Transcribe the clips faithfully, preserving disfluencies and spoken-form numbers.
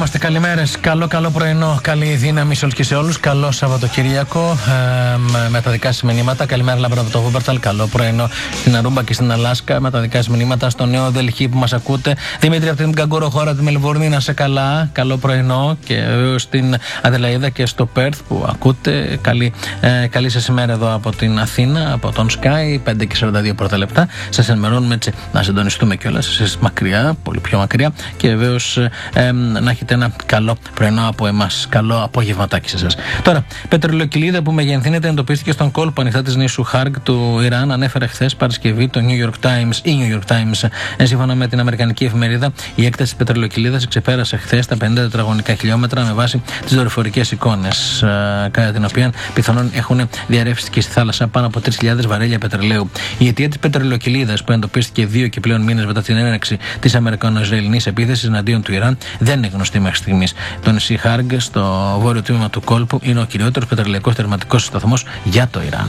είμαστε, καλημέρες, καλό καλό πρωινό, καλή δύναμη σε όλους και σε όλους. Καλό Σαββατοκύριακο ε, με τα δικά σας μηνύματα. Καλημέρα Λάμπρα από το Βούπερταλ, καλό πρωινό στην Αρούμπα και στην Αλάσκα. Με τα δικά σας μηνύματα στο Νέο Δελχή που μας ακούτε. Δημήτρη από την Καγκούρο χώρα, τη Μελβούρνη, να σε καλά, καλό πρωινό. Και βεβαίως στην Αδελαΐδα και στο Πέρθ που ακούτε. Καλή, ε, καλή σας ημέρα εδώ από την Αθήνα, από τον Sky, πέντε και σαράντα δύο πρώτα λεπτά. Σας ενημερώνουμε έτσι να συντονιστούμε κιόλας, εσείς μακριά, πολύ πιο μακριά. Και βεβαίως ε, να έχετε ένα καλό πρωινό από εμάς. Καλό απόγευματάκι σε εσάς. Τώρα, πετρελαιοκυλίδα που μεγενθύνεται εντοπίστηκε στον κόλπο ανοιχτά της νήσου Χάργκ του Ιράν, ανέφερε χθες Παρασκευή το New York Times ή New York Times. Ε, σύμφωνα με την Αμερικανική εφημερίδα, η έκταση της πετρελαιοκυλίδας ξεπέρασε χθες τα πενήντα τετραγωνικά χιλιόμετρα με βάση τις δορυφορικές εικόνες, ε, κατά την οποία πιθανόν έχουν διαρρεύσει και στη θάλασσα πάνω από τρεις χιλιάδες βαρέλια πετρελαίου. Η αιτία της πετρελαιοκυλίδας που εντοπίστηκε δύο και πλέον μήνες μετά την έναρξη της Αμερικανο-Ισραηλινής επίθεσης εναντίον του Ιράν δεν είναι γνωστή μέχρι στιγμής. Το νησί Χάργκ, στο βόρειο τμήμα του κόλπου, είναι ο κυριότερος πετρελαϊκός τερματικός σταθμός για το Ιράν.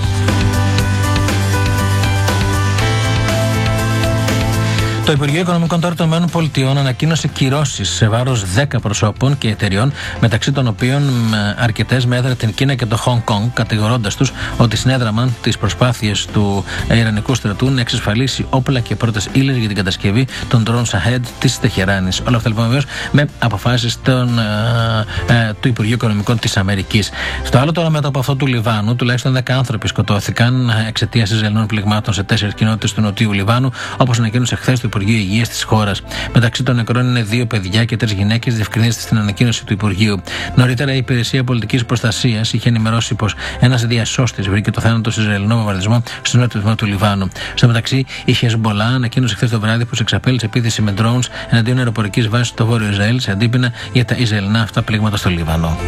Το Υπουργείο Οικονομικών τώρα των ΗΠΑ ανακοίνωσε κυρώσεις σε βάρος δέκα προσώπων και εταιριών, μεταξύ των οποίων αρκετές με έδρα την Κίνα και το Χονγκ Κονγκ, κατηγορώντας τους ότι συνέδραμαν τις προσπάθειες του Ιρανικού στρατού να εξασφαλίσει όπλα και πρώτες ύλες για την κατασκευή των drones Shahed της Τεχεράνης. Όλα αυτά λοιπόν βεβαίως με αποφάσεις των, ε, ε, του Υπουργείου Οικονομικών της Αμερικής. Στο άλλο τώρα μέτωπο αυτό του Λιβάνου, τουλάχιστον δέκα άνθρωποι σκοτώθηκαν εξαιτίας Ισραηλινών πληγμάτων σε τέσσερις κοινότητες του Νοτιού Λιβάνου, όπως ανακοίνωσε χθες το Υπουργείο Υγείας της χώρας. Μεταξύ των νεκρών είναι δύο παιδιά και τρεις γυναίκες, διευκρινίζεται στην ανακοίνωση του Υπουργείου. Νωρίτερα, η Υπηρεσία Πολιτικής Προστασίας είχε ενημερώσει πως ένας διασώστης βρήκε το θάνατο σε Ισραηλινό βομβαρδισμό στο νότιο τμήμα του Λιβάνου. Στο μεταξύ, η Χεσμπολά ανακοίνωσε χθες το βράδυ πως εξαπέλυσε επίθεση με drones εναντίον αεροπορικής βάσης στο βόρειο Ισραήλ σε αντίπεινα για τα Ισραηλινά αυτά πλήγματα στο Λίβανο.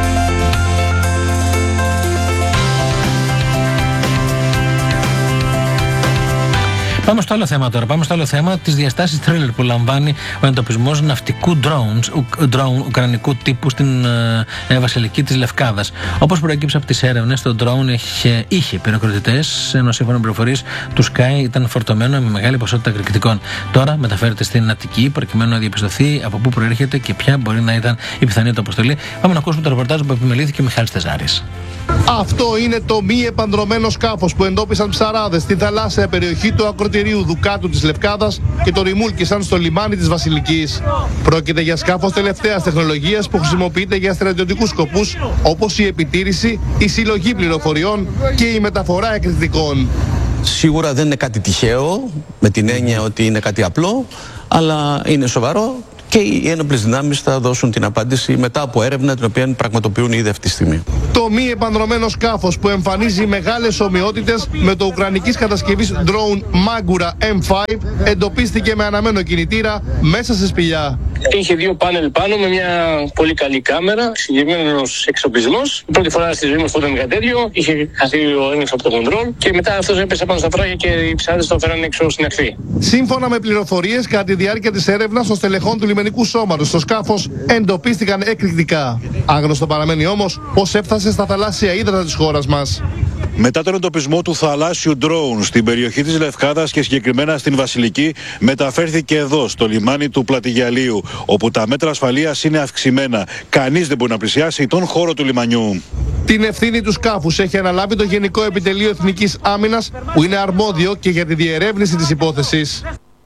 Πάμε στο άλλο θέμα τώρα. Πάμε στο άλλο θέμα, τις διαστάσεις τρέλερ που λαμβάνει ο εντοπισμός ναυτικού drones, drone ουκρανικού τύπου στην ε, βασιλική της Λευκάδας. Όπως προέκυψε από τις έρευνες, το drone είχε, είχε πυροκροτητές, ενώ σύμφωνα με πληροφορίες του Sky ήταν φορτωμένο με μεγάλη ποσότητα εκρηκτικών. Τώρα μεταφέρεται στην Αττική προκειμένου να διαπιστωθεί από πού προέρχεται και ποια μπορεί να ήταν η πιθανή του αποστολή. Πάμε να ακούσουμε το ρεπορτάζ που επιμελήθηκε ο Μιχάλης Τεζάρης. Αυτό είναι το μη επανδρωμένο σκάφος που εντόπισαν ψαράδες στη θαλάσσια περιοχή του ακροτηρίου Δουκάτου της Λευκάδας και το ρημούλκησαν στο λιμάνι της Βασιλικής. Πρόκειται για σκάφος τελευταίας τεχνολογίας που χρησιμοποιείται για στρατιωτικούς σκοπούς, όπως η επιτήρηση, η συλλογή πληροφοριών και η μεταφορά εκρηκτικών. Σίγουρα δεν είναι κάτι τυχαίο, με την έννοια ότι είναι κάτι απλό, αλλά είναι σοβαρό. Και οι ένοπλες δυνάμεις θα δώσουν την απάντηση μετά από έρευνα την οποία πραγματοποιούν ήδη αυτή τη στιγμή. Το μη επανδρωμένο σκάφος που εμφανίζει μεγάλες ομοιότητες με το ουκρανικής κατασκευής drone Magura εμ φάιβ εντοπίστηκε με αναμένο κινητήρα μέσα σε σπηλιά. Είχε δύο πάνελ πάνω με μια πολύ καλή κάμερα, συγκεκριμένος εξοπλισμός. Πρώτη φορά στη ζωή μας τότε με κάτι τέτοιο, είχε χαθεί ο έλεγχος από το control και μετά αυτός έπεσε πάνω στα φράγια και οι ψάρες το φέραν έξω στην ακτή. Σύμφωνα με πληροφορίες, κατά τη διάρκεια της έρευνας των στελεχών του λιμενικού σώματος στο σκάφος εντοπίστηκαν εκρηκτικά. Άγνωστο παραμένει όμως πώς έφτασε στα θαλάσσια ύδατα της χώρας μας. Μετά τον εντοπισμό του θαλάσσιου drone στην περιοχή της Λευκάδας και συγκεκριμένα στην Βασιλική, μεταφέρθηκε εδώ, στο λιμάνι του Πλατηγιαλίου, όπου τα μέτρα ασφαλείας είναι αυξημένα. Κανείς δεν μπορεί να πλησιάσει τον χώρο του λιμανιού. Την ευθύνη του σκάφους έχει αναλάβει το Γενικό Επιτελείο Εθνικής Άμυνας, που είναι αρμόδιο και για τη διερεύνηση της υπόθεσης.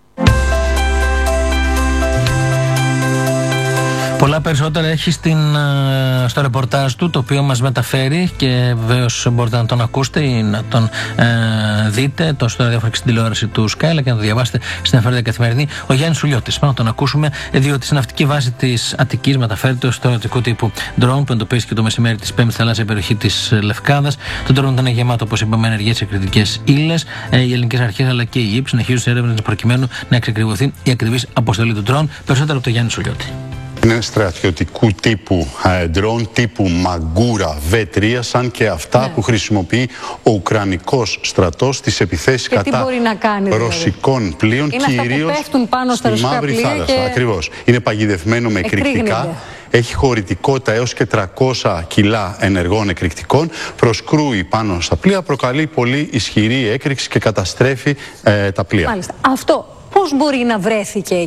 Πολλά περισσότερα έχει στην, στο ρεπορτάζ του, το οποίο μας μεταφέρει και βεβαίως μπορείτε να τον ακούσετε ή να τον ε, δείτε το στο ραδιόφωνο και στην τηλεόραση του Sky, αλλά και να το διαβάσετε στην εφημερίδα Καθημερινή. Ο Γιάννης Σουλιώτης. Πάμε να τον ακούσουμε, διότι στην ναυτική βάση της Αττικής μεταφέρεται στο ερωτικού τύπου drone που εντοπίστηκε το μεσημέρι της πέμπτης θαλάσσια περιοχή της Λευκάδας. Το drone ήταν γεμάτο, όπως είπαμε, ενεργές εκρηκτικές ύλες. Ε, οι ελληνικές αρχές αλλά και η ΙΠ συνεχίζουν τις έρευνες προκειμένου να εξακριβωθεί η ακριβής αποστολή του drone. Περισσότερο από το Γιάννη Σουλιώτη. Είναι στρατιωτικού τύπου drone τύπου Magura βι τρία, σαν και αυτά ναι. που χρησιμοποιεί ο Ουκρανικός στρατός στις επιθέσεις και κατά κάνει, ρωσικών δηλαδή. πλοίων, κυρίως στη Μαύρη Θάλασσα. Και... Ακριβώς. Είναι παγιδευμένο με εκρηκτικά. Έχει χωρητικότητα έως και τριακόσια κιλά ενεργών εκρηκτικών, προσκρούει πάνω στα πλοία, προκαλεί πολύ ισχυρή έκρηξη και καταστρέφει ε, τα πλοία. Μάλιστα. Αυτό πώς μπορεί να βρέθηκε εκεί?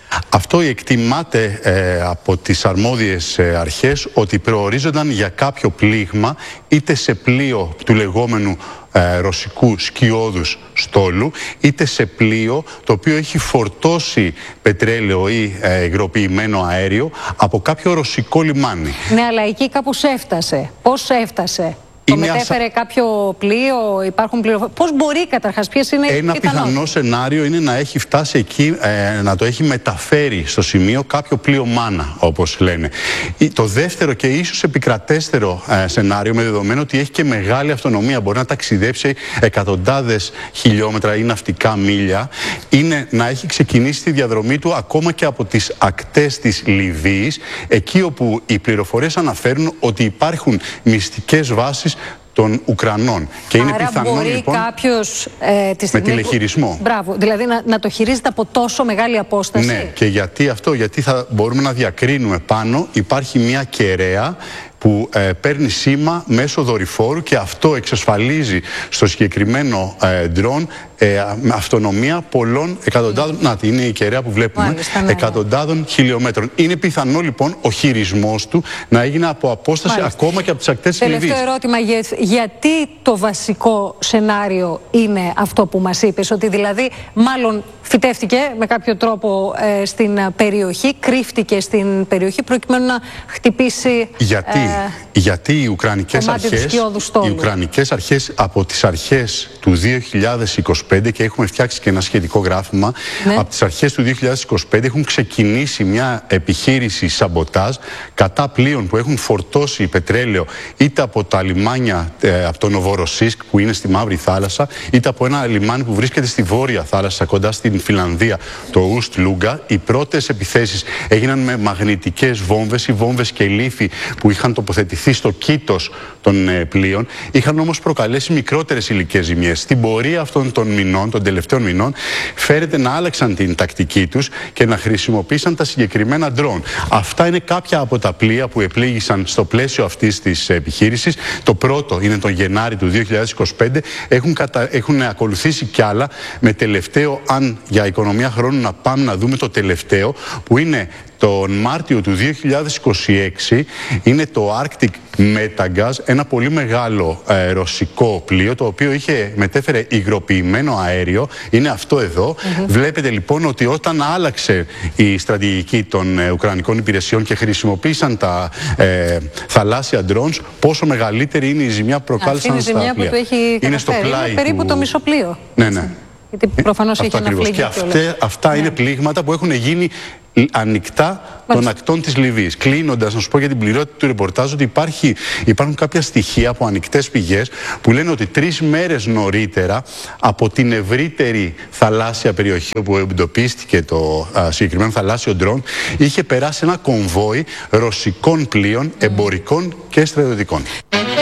Αυτό εκτιμάται ε, από τις αρμόδιες ε, αρχές ότι προορίζονταν για κάποιο πλήγμα είτε σε πλοίο του λεγόμενου ε, ρωσικού σκιώδους στόλου, είτε σε πλοίο το οποίο έχει φορτώσει πετρέλαιο ή ε, υγροποιημένο αέριο από κάποιο ρωσικό λιμάνι. Ναι, αλλά εκεί κάπως έφτασε. Πώς έφτασε? Το μετέφερε ασα... κάποιο πλοίο, υπάρχουν πληροφορίες? Πώς μπορεί καταρχάς, ποιες είναι Ένα πιθανό? πιθανό σενάριο είναι να έχει φτάσει εκεί, ε, να το έχει μεταφέρει στο σημείο κάποιο πλοίο μάνα, όπως λένε. Το δεύτερο και ίσως επικρατέστερο ε, σενάριο, με δεδομένο ότι έχει και μεγάλη αυτονομία, μπορεί να ταξιδέψει εκατοντάδες χιλιόμετρα ή ναυτικά μίλια, είναι να έχει ξεκινήσει τη διαδρομή του ακόμα και από τις ακτές της Λιβύης, εκεί όπου οι πληροφορίες αναφέρουν ότι υπάρχουν μυστικές βάσεις των Ουκρανών. Και άρα είναι πιθανό μπορεί λοιπόν κάποιος ε, τη στιγμή με τηλεχειρισμό. Που... Μπράβο, δηλαδή να, να το χειρίζεται από τόσο μεγάλη απόσταση. Ναι, και γιατί αυτό, γιατί θα μπορούμε να διακρίνουμε πάνω, υπάρχει μια κεραία που ε, παίρνει σήμα μέσω δορυφόρου και αυτό εξασφαλίζει στο συγκεκριμένο ε, ντρόν ε, αυτονομία πολλών εκατοντάδων, mm. να, είναι η κεραία που βλέπουμε, Μάλιστα, ναι, εκατοντάδων χιλιόμετρων. Είναι πιθανό λοιπόν ο χειρισμός του να έγινε από απόσταση Μάλιστα. ακόμα και από τις ακτές της Λιβύης. Τελευταίο ερώτημα, για, γιατί το βασικό σενάριο είναι αυτό που μας είπες, ότι δηλαδή μάλλον φυτεύτηκε με κάποιο τρόπο ε, στην περιοχή, κρύφτηκε στην περιοχή προκειμένου να χτυπήσει... Γιατί, ε, γιατί οι Ουκρανικές αρχές, οι Ουκρανικές αρχές από τις αρχές του δύο χιλιάδες είκοσι πέντε, και έχουμε φτιάξει και ένα σχετικό γράφημα, ναι. από τις αρχές του δύο χιλιάδες είκοσι πέντε έχουν ξεκινήσει μια επιχείρηση σαμποτάζ κατά πλοίων που έχουν φορτώσει πετρέλαιο είτε από τα λιμάνια, ε, από το Νοβοροσίσκ που είναι στη Μαύρη Θάλασσα, είτε από ένα λιμάνι που βρίσκεται στη Βόρεια Θάλασσα κοντά στην Φιλανδία, το Ουστ Λούγκα. Οι πρώτες επιθέσεις έγιναν με μαγνητικές βόμβες ή βόμβες και λίθη που είχαν τοποθετηθεί στο κήτος των ε, πλοίων. Είχαν όμως προκαλέσει μικρότερες υλικές ζημιές. Στην πορεία αυτών των μηνών, των τελευταίων μηνών, φέρεται να άλλαξαν την τακτική τους και να χρησιμοποίησαν τα συγκεκριμένα ντρόν. Αυτά είναι κάποια από τα πλοία που επλήγησαν στο πλαίσιο αυτής της επιχείρησης. Το πρώτο είναι τον Γενάρη του δύο χιλιάδες είκοσι πέντε. Έχουν, κατα... Έχουν ακολουθήσει κι άλλα, με τελευταίο, αν για οικονομία χρόνου να πάμε να δούμε το τελευταίο, που είναι τον Μάρτιο του δύο χιλιάδες είκοσι έξι, είναι το Arctic Metagas, ένα πολύ μεγάλο ε, ρωσικό πλοίο, το οποίο είχε, μετέφερε υγροποιημένο αέριο. Είναι αυτό εδώ. Mm-hmm. Βλέπετε λοιπόν ότι όταν άλλαξε η στρατηγική των ε, Ουκρανικών υπηρεσιών και χρησιμοποίησαν τα ε, θαλάσσια drones, πόσο μεγαλύτερη είναι η ζημιά που προκάλεσαν Αυτή είναι η ζημιά που του έχει είναι στο πλάι, είναι περίπου του... το μισό πλοίο. Ναι, ναι. Γιατί προφανώς έχει ένα φλίγμα. Και αυτά, αυτά ναι. είναι πλήγματα που έχουν γίνει ανοιχτά των ακτών της Λιβύης. Κλείνοντας, να σου πω για την πληρότητα του ρεπορτάζ ότι υπάρχει, υπάρχουν κάποια στοιχεία από ανοιχτές πηγές που λένε ότι τρεις μέρες νωρίτερα από την ευρύτερη θαλάσσια περιοχή όπου εντοπίστηκε το α, συγκεκριμένο θαλάσσιο ντρόν, είχε περάσει ένα κομβόι ρωσικών πλοίων, εμπορικών και στρατιωτικών.